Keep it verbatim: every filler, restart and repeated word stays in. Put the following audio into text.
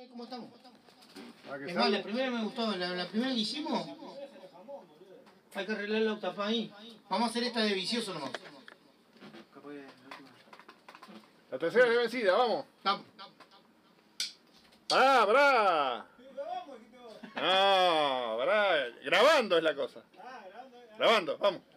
¿Cómo estamos? Ah, que Es más, salga. la primera me gustó, la, la primera que hicimos. Hay que arreglar la octapa ahí. Vamos a hacer esta de vicioso nomás. La tercera es vencida, vamos. Vamos. ¡Pará, pará! No, pará. Grabando es la cosa. Grabando, vamos.